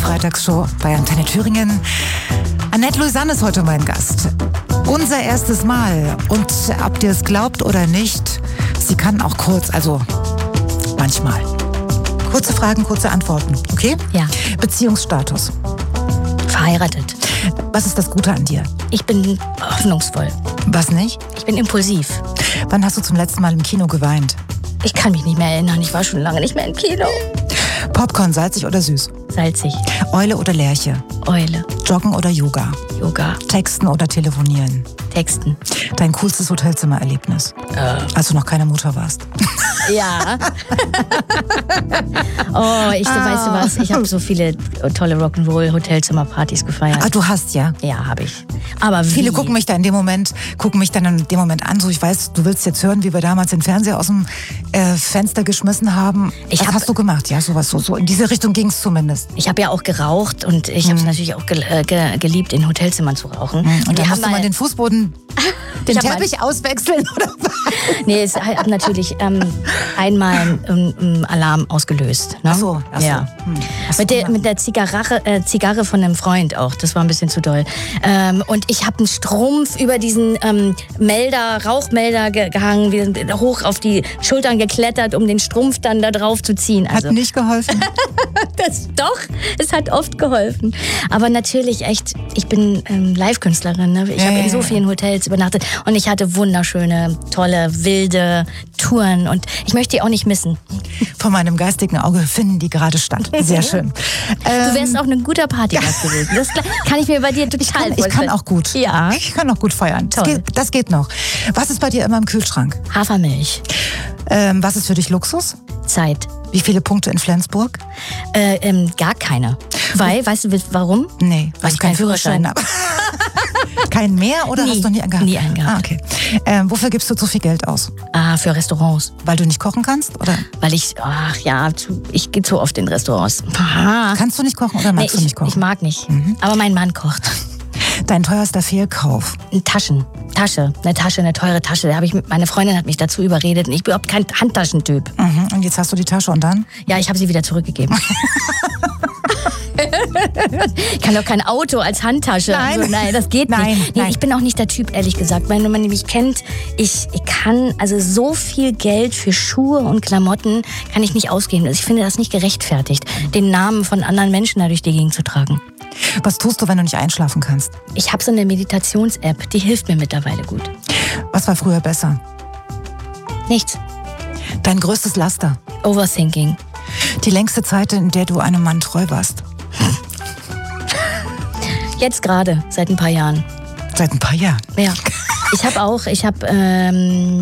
Freitagsshow bei Antenne Thüringen. Annette Louisanne ist heute mein Gast. Unser erstes Mal. Und ob ihr es glaubt oder nicht, sie kann auch kurz, also manchmal. Kurze Fragen, kurze Antworten, okay? Ja. Beziehungsstatus. Verheiratet. Was ist das Gute an dir? Ich bin hoffnungsvoll. Was nicht? Ich bin impulsiv. Wann hast du zum letzten Mal im Kino geweint? Ich kann mich nicht mehr erinnern. Ich war schon lange nicht mehr im Kino. Popcorn, salzig oder süß? Salzig. Eule oder Lerche? Eule. Joggen oder Yoga? Yoga. Texten oder telefonieren? Texten. Dein coolstes Hotelzimmererlebnis? Als du noch keine Mutter warst. Ja. Weißt du was? Ich habe so viele tolle Rock'n'Roll-Hotelzimmerpartys gefeiert. Ah, du hast, ja? Ja, habe ich. Aber viele gucken mich dann in dem Moment an, so ich weiß, du willst jetzt hören, wie wir damals den Fernseher aus dem Fenster geschmissen haben. Was hast du gemacht? Ja, sowas, so in diese Richtung ging es zumindest. Ich habe ja auch geraucht und ich habe es natürlich auch geliebt, in Hotelzimmern zu rauchen. Und dann musste man den Fußboden, den Teppich auswechseln, oder was? Nee, es hat natürlich einmal einen Alarm ausgelöst. Ne? Ach so. Ja. Mit der Zigarre von einem Freund auch. Das war ein bisschen zu doll. Und ich habe einen Strumpf über diesen Rauchmelder gehangen, wir sind hoch auf die Schultern geklettert, um den Strumpf dann da drauf zu ziehen. Also, hat nicht geholfen? Es hat oft geholfen. Aber natürlich echt, ich bin Live-Künstlerin. Ne? Ich habe in so vielen Hotels übernachtet und ich hatte wunderschöne, tolle, wilde Touren und ich möchte die auch nicht missen. Vor meinem geistigen Auge finden die gerade statt. Sehr schön. Du wärst auch ein guter Partygast gewesen. Das kann ich mir bei dir total vorstellen. Ich kann auch gut. Ja. Ich kann auch gut feiern. Toll. Das geht noch. Was ist bei dir immer im Kühlschrank? Hafermilch. Was ist für dich Luxus? Zeit. Wie viele Punkte in Flensburg? Gar keine. Weil, weißt du warum? Nee, weil ich keinen Führerschein habe. Kein mehr oder hast du nie einen gehabt? Nie einen gehabt. Okay. Wofür gibst du so viel Geld aus? Für Restaurants. Weil du nicht kochen kannst? Oder? Weil ich gehe zu oft in Restaurants. Kannst du nicht kochen oder magst du nicht kochen? Ich mag nicht, aber mein Mann kocht. Dein teuerster Fehlkauf? Eine teure Tasche. Meine Freundin hat mich dazu überredet und ich bin überhaupt kein Handtaschentyp. Und jetzt hast du die Tasche und dann? Ja, ich habe sie wieder zurückgegeben. Ich kann doch kein Auto als Handtasche. Nein, nein, das geht nicht. Nee, ich bin auch nicht der Typ, ehrlich gesagt. Wenn man mich kennt, ich kann also so viel Geld für Schuhe und Klamotten kann ich nicht ausgeben. Also ich finde das nicht gerechtfertigt, den Namen von anderen Menschen da durch die Gegend zu tragen. Was tust du, wenn du nicht einschlafen kannst? Ich habe so eine Meditations-App, die hilft mir mittlerweile gut. Was war früher besser? Nichts. Dein größtes Laster? Overthinking. Die längste Zeit, in der du einem Mann treu warst? Jetzt gerade, seit ein paar Jahren. Seit ein paar Jahren? Ja. Ich habe